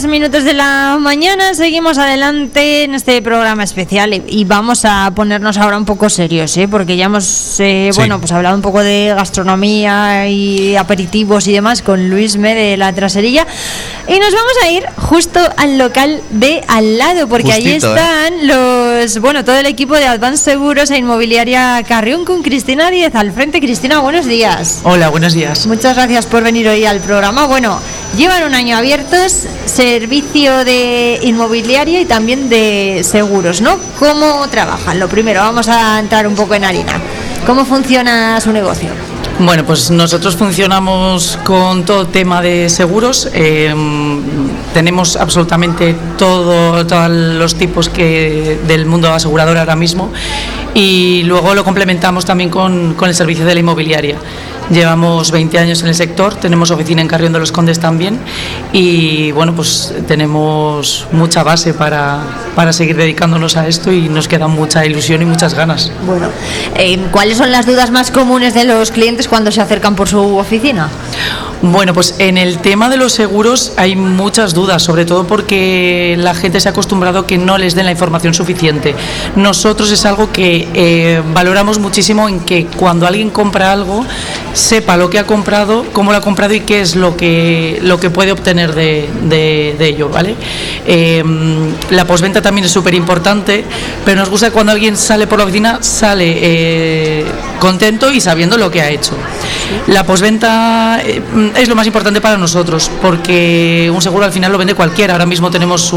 Minutos de la mañana, seguimos adelante en este programa especial y vamos a ponernos ahora un poco serios, porque ya hemos pues hablado un poco de gastronomía y aperitivos y demás con Luisme de La Traserilla, y nos vamos a ir justo al local de al lado, porque allí están todo el equipo de Advance Seguros e Inmobiliaria Carrión con Cristina Díez al frente. Cristina, buenos días. Hola, buenos días. Muchas gracias por venir hoy al programa. Bueno, llevan un año abiertos, servicio de inmobiliaria y también de seguros, ¿no? ¿Cómo trabajan? Lo primero, vamos a entrar un poco en harina. ¿Cómo funciona su negocio? Bueno, pues nosotros funcionamos con todo tema de seguros. Tenemos absolutamente todos los tipos del mundo asegurador ahora mismo, y luego lo complementamos también con el servicio de la inmobiliaria. Llevamos 20 años en el sector, tenemos oficina en Carrión de los Condes también, y bueno, pues tenemos mucha base para seguir dedicándonos a esto, y nos queda mucha ilusión y muchas ganas. Bueno, ¿cuáles son las dudas más comunes de los clientes cuando se acercan por su oficina? Bueno, pues en el tema de los seguros hay muchas dudas, sobre todo porque la gente se ha acostumbrado a que no les den la información suficiente. Nosotros es algo que valoramos muchísimo, en que cuando alguien compra algo sepa lo que ha comprado, cómo lo ha comprado y qué es lo que puede obtener de ello, ¿vale? La postventa también es súper importante, pero nos gusta que cuando alguien sale por la oficina sale contento y sabiendo lo que ha hecho. La postventa es lo más importante para nosotros, porque un seguro al final lo vende cualquiera. Ahora mismo tenemos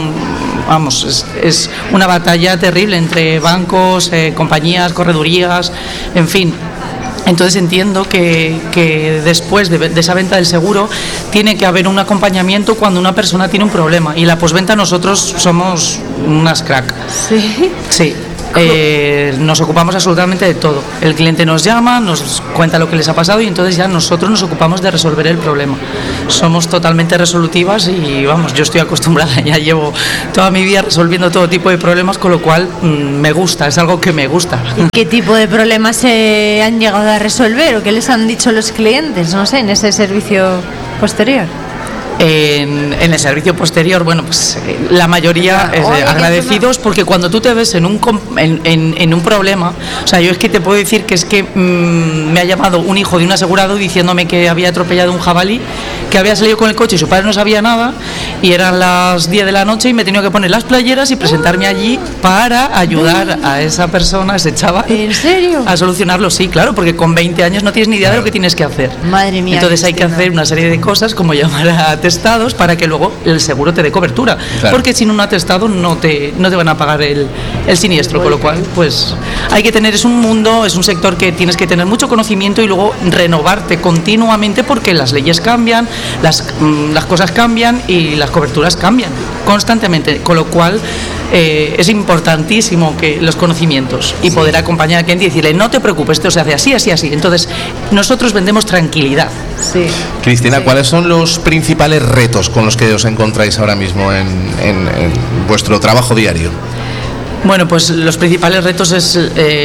es una batalla terrible entre bancos, compañías, corredurías, en fin. Entonces entiendo que después de esa venta del seguro tiene que haber un acompañamiento cuando una persona tiene un problema, y la postventa nosotros somos unas crack. Sí. Sí. Nos ocupamos absolutamente de todo. El cliente nos llama, nos cuenta lo que les ha pasado, y entonces ya nosotros nos ocupamos de resolver el problema. Somos totalmente resolutivas y vamos, yo estoy acostumbrada, ya llevo toda mi vida resolviendo todo tipo de problemas, con lo cual me gusta, es algo que me gusta. ¿Qué tipo de problemas se han llegado a resolver o qué les han dicho los clientes, no sé, en ese servicio posterior? En el servicio posterior, bueno, pues la mayoría agradecidos, porque cuando tú te ves en un problema, o sea, yo es que te puedo decir que es que me ha llamado un hijo de un asegurado diciéndome que había atropellado un jabalí, que había salido con el coche y su padre no sabía nada, y eran las 10 de la noche y me he tenido que poner las playeras y presentarme allí para ayudar a esa persona, a ese chaval. ¿En serio? A solucionarlo, sí, claro, porque con 20 años no tienes ni idea de lo que tienes que hacer. Madre mía. Entonces hay que hacer una serie de cosas, como llamar a atestados para que luego el seguro te dé cobertura, claro. Porque sin un atestado no te van a pagar el siniestro, con lo cual pues hay que tener, es un sector que tienes que tener mucho conocimiento y luego renovarte continuamente, porque las leyes cambian, las cosas cambian y las coberturas cambian constantemente, con lo cual es importantísimo que los conocimientos y poder acompañar al cliente y decirle no te preocupes, esto se hace así, así, así. Entonces nosotros vendemos tranquilidad. Sí. Cristina, ¿cuáles son los principales retos con los que os encontráis ahora mismo en vuestro trabajo diario? Bueno, pues los principales retos es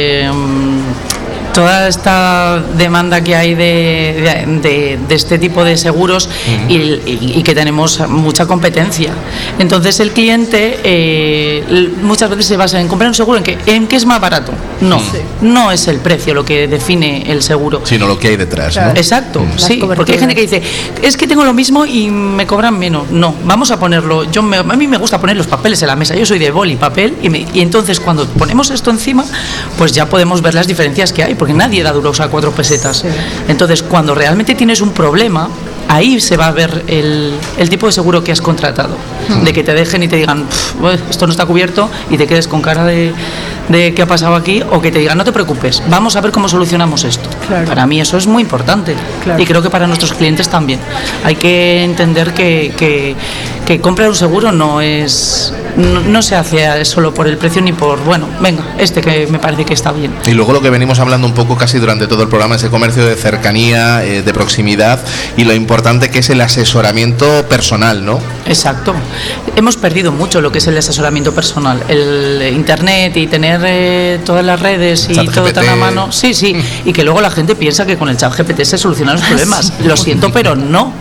toda esta demanda que hay de este tipo de seguros, y que tenemos mucha competencia. Entonces el cliente muchas veces se basa en comprar un seguro en que es más barato. No es el precio lo que define el seguro, sino lo que hay detrás, ¿no? Exacto, sí, porque hay gente que dice es que tengo lo mismo y me cobran menos. No, vamos a ponerlo. A mí me gusta poner los papeles en la mesa. Yo soy de boli, papel, y entonces cuando ponemos esto encima, pues ya podemos ver las diferencias que hay, porque nadie da duros a 4 pesetas. Sí. Entonces, cuando realmente tienes un problema, ahí se va a ver el tipo de seguro que has contratado. De que te dejen y te digan esto no está cubierto y te quedes con cara de qué ha pasado aquí, o que te digan no te preocupes, vamos a ver cómo solucionamos esto. Claro. Para mí eso es muy importante. Claro. Y creo que para nuestros clientes también. Hay que entender que comprar un seguro no es No se hace solo por el precio ni por, bueno, venga, que me parece que está bien. Y luego lo que venimos hablando un poco casi durante todo el programa es el comercio de cercanía, de proximidad, y lo importante que es el asesoramiento personal, ¿no? Exacto. Hemos perdido mucho lo que es el asesoramiento personal. El internet y tener todas las redes y ChatGPT. todo tan a mano. Sí, y que luego la gente piensa que con el ChatGPT se solucionan los problemas. Lo siento, pero no.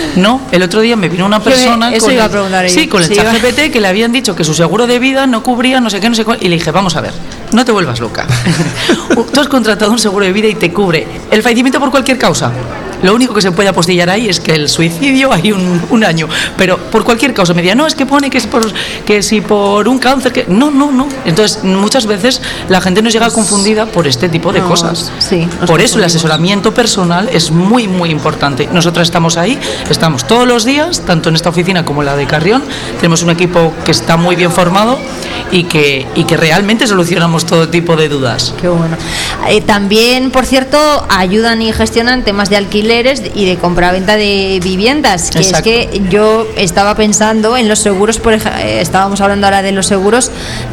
El otro día me vino una persona eso iba a preguntar yo. Sí, con el ChatGPT, que le habían dicho que su seguro de vida no cubría no sé qué, no sé cuál, y le dije, vamos a ver, no te vuelvas loca. Tú has contratado un seguro de vida y te cubre el fallecimiento por cualquier causa. Lo único que se puede apostillar ahí es que el suicidio hay un año, pero por cualquier causa. Me decía, no, es que pone que si por un cáncer, que no. Entonces, muchas veces la gente nos llega confundida por este tipo de cosas. Sí, por eso el asesoramiento personal es muy, muy importante. Nosotras estamos ahí, estamos todos los días, tanto en esta oficina como en la de Carrión. Tenemos un equipo que está muy bien formado y que realmente solucionamos todo tipo de dudas. Qué bueno. También, por cierto, ayudan y gestionan temas de alquileres y de compraventa de viviendas. Que Exacto. es que yo estaba pensando en los seguros, por ejemplo, estábamos hablando ahora de los seguros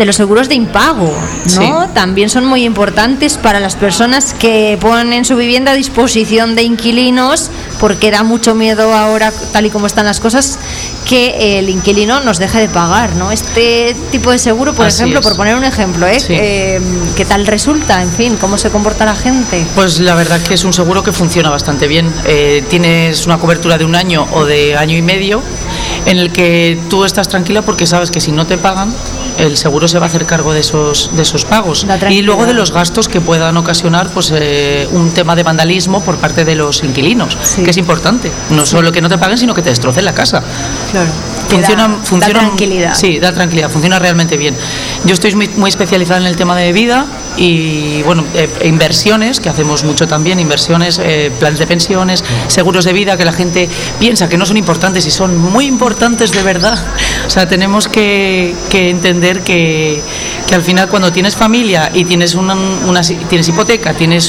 de impago, ¿no? Sí. También son muy importantes para las personas que ponen su vivienda a disposición de inquilinos, porque da mucho miedo ahora, tal y como están las cosas, que el inquilino nos deje de pagar, ¿no? Este tipo de seguro, por Así ejemplo, es. por poner un ejemplo, Sí. ¿Qué tal resulta? En fin, ¿cómo se comporta la gente? Pues la verdad que es un seguro que funciona bastante bien. Tienes una cobertura de 1 año o de año y medio, en el que tú estás tranquila porque sabes que si no te pagan, el seguro se va a hacer cargo de esos pagos. Y luego de los gastos que puedan ocasionar pues un tema de vandalismo por parte de los inquilinos, Sí. que es importante. No solo que no te paguen, sino que te destrocen la casa. Claro. Funciona Da tranquilidad. Sí, da tranquilidad, funciona realmente bien. Yo estoy muy especializada en el tema de vida y bueno, inversiones, que hacemos mucho también, inversiones, planes de pensiones, seguros de vida, que la gente piensa que no son importantes y son muy importantes de verdad. O sea, tenemos que entender que al final cuando tienes familia y tienes tienes hipoteca, tienes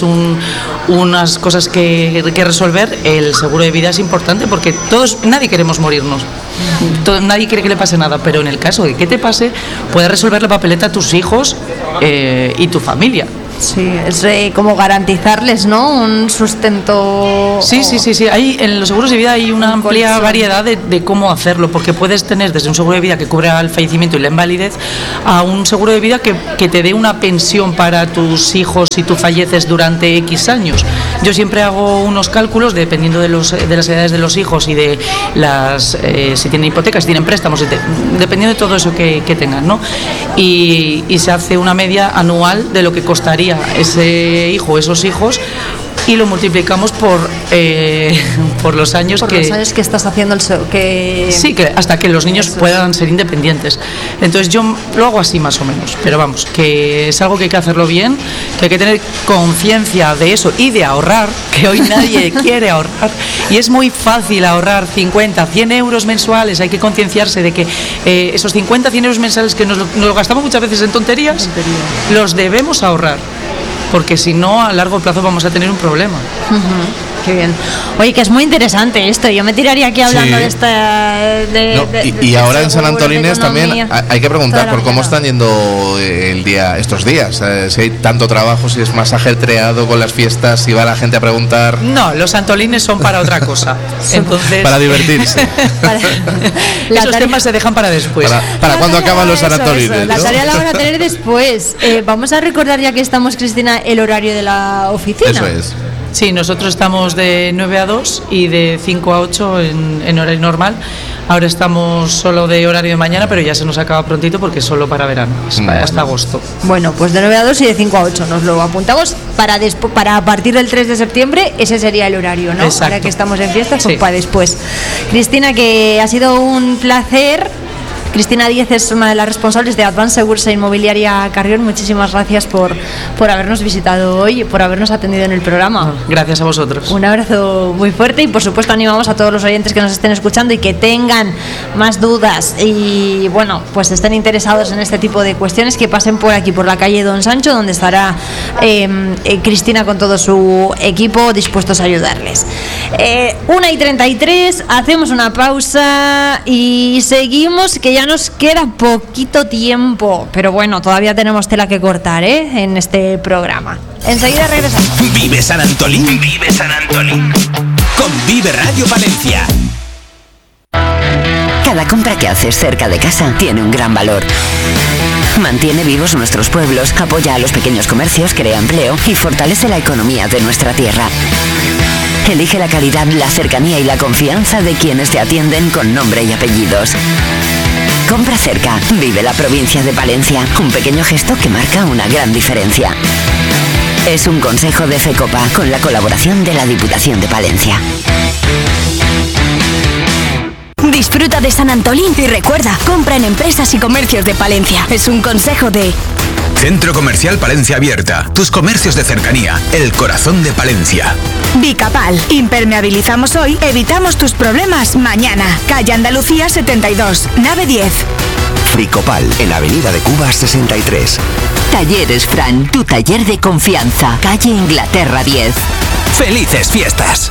unas cosas que resolver, el seguro de vida es importante porque nadie queremos morirnos. Nadie quiere que le pase nada, pero en el caso de que te pase, puedes resolver la papeleta a tus hijos y tu familia. Sí, es como garantizarles, ¿no? Un sustento. Sí. Ahí en los seguros de vida hay una amplia colchón. variedad de cómo hacerlo, porque puedes tener desde un seguro de vida que cubra el fallecimiento y la invalidez a un seguro de vida que te dé una pensión para tus hijos si tú falleces durante X años. Yo siempre hago unos cálculos dependiendo de las edades de los hijos y de si tienen hipotecas, si tienen préstamos, dependiendo de todo eso que tengan, ¿no? Y se hace una media anual de lo que costaría ese hijo o esos hijos y lo multiplicamos por los años Por los años que estás haciendo Sí, que hasta que los niños puedan ser independientes. Entonces yo lo hago así más o menos, pero vamos, que es algo que hay que hacerlo bien, que hay que tener conciencia de eso y de ahorrar, que hoy nadie quiere ahorrar, y es muy fácil ahorrar 50, 100 euros mensuales. Hay que concienciarse de que esos 50, 100 euros mensuales que nos lo gastamos muchas veces en tonterías, los debemos ahorrar, porque si no, a largo plazo vamos a tener un problema. Qué bien. Oye, que es muy interesante esto. Yo me tiraría aquí hablando Sí. de esta. Y ahora en San seguros, de Antolines también economía. hay que preguntar Toda la por cómo vida. están yendo estos días. Si hay tanto trabajo, si es más ajetreado con las fiestas, si va la gente a preguntar. No, los santolines son para otra cosa. Entonces, Para divertirse. La esos tarea- temas se dejan para después. Para cuando acaban los San Eso, Antolines, La ¿no? tarea la van a tener después. Vamos a recordar, ya que estamos, Cristina, el horario de la oficina. Eso es. Sí, nosotros estamos de 9 a 2 y de 5 a 8 en horario normal. Ahora estamos solo de horario de mañana, pero ya se nos acaba prontito porque es solo para verano, hasta agosto. Bueno, pues de 9 a 2 y de 5 a 8 nos lo apuntamos para a partir del 3 de septiembre. Ese sería el horario, ¿no? Exacto. Ahora que estamos en fiestas, pues Sí. para después. Cristina, que ha sido un placer. Cristina Díez es una de las responsables de Advance Seguros e Inmobiliaria Carrión. Muchísimas gracias por habernos visitado hoy y por habernos atendido en el programa. Gracias a vosotros. Un abrazo muy fuerte y por supuesto animamos a todos los oyentes que nos estén escuchando y que tengan más dudas y bueno, pues estén interesados en este tipo de cuestiones, que pasen por aquí, por la calle Don Sancho, donde estará Cristina con todo su equipo dispuestos a ayudarles. 1:33, hacemos una pausa y seguimos, que ya ya nos queda poquito tiempo, pero bueno, todavía tenemos tela que cortar, en este programa. Enseguida regresamos. Vive San Antolín, vive San Antolín. Con Vive Radio Palencia. Cada compra que haces cerca de casa tiene un gran valor. Mantiene vivos nuestros pueblos, apoya a los pequeños comercios, crea empleo y fortalece la economía de nuestra tierra. Elige la calidad, la cercanía y la confianza de quienes te atienden con nombre y apellidos. Compra cerca, vive la provincia de Palencia. Un pequeño gesto que marca una gran diferencia. Es un consejo de FECOPA con la colaboración de la Diputación de Palencia. Disfruta de San Antolín y recuerda, compra en empresas y comercios de Palencia. Es un consejo de Centro Comercial Palencia Abierta. Tus comercios de cercanía. El corazón de Palencia. Bicapal. Impermeabilizamos hoy, evitamos tus problemas mañana. Calle Andalucía 72, nave 10. Fricopal, en Avenida de Cuba 63. Talleres Fran, tu taller de confianza. Calle Inglaterra 10. ¡Felices fiestas!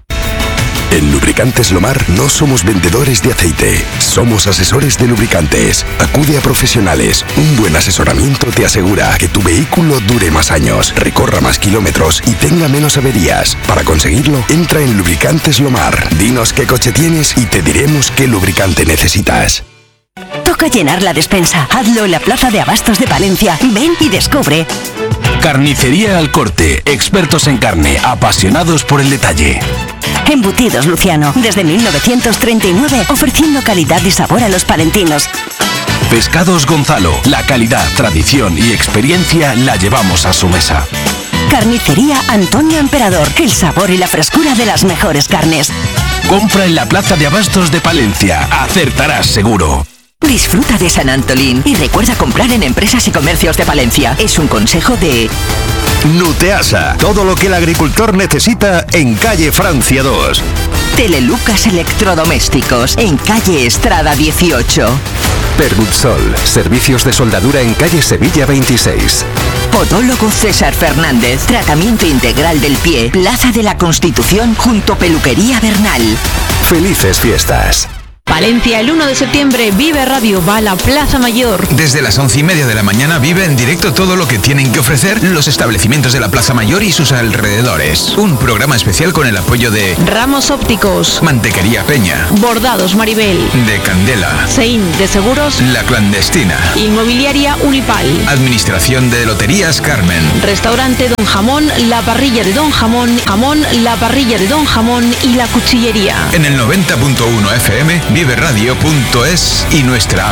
En Lubricantes Lomar no somos vendedores de aceite, somos asesores de lubricantes. Acude a profesionales. Un buen asesoramiento te asegura que tu vehículo dure más años, recorra más kilómetros y tenga menos averías. Para conseguirlo, entra en Lubricantes Lomar. Dinos qué coche tienes y te diremos qué lubricante necesitas. Toca llenar la despensa. Hazlo en la Plaza de Abastos de Palencia. Ven y descubre. Carnicería Al Corte, expertos en carne, apasionados por el detalle. Embutidos Luciano, desde 1939, ofreciendo calidad y sabor a los palentinos. Pescados Gonzalo, la calidad, tradición y experiencia la llevamos a su mesa. Carnicería Antonio Emperador, el sabor y la frescura de las mejores carnes. Compra en la Plaza de Abastos de Palencia, acertarás seguro. Disfruta de San Antolín y recuerda comprar en empresas y comercios de Palencia. Es un consejo de Nuteasa, todo lo que el agricultor necesita en calle Francia 2. Telelucas Electrodomésticos, en calle Estrada 18. Pergutsol, servicios de soldadura en calle Sevilla 26. Podólogo César Fernández, tratamiento integral del pie, Plaza de la Constitución junto Peluquería Bernal. Felices fiestas. Palencia, el 1 de septiembre, Vive Radio va a la Plaza Mayor. Desde las 11:30 de la mañana vive en directo todo lo que tienen que ofrecer los establecimientos de la Plaza Mayor y sus alrededores. Un programa especial con el apoyo de Ramos Ópticos, Mantequería Peña, Bordados Maribel, de Candela, Sein de Seguros, La Clandestina, Inmobiliaria Unipal, Administración de Loterías Carmen, Restaurante Don Jamón, La Parrilla de Don Jamón, La Parrilla de Don Jamón y La Cuchillería. En el 90.1 FM, viveradio.es y nuestra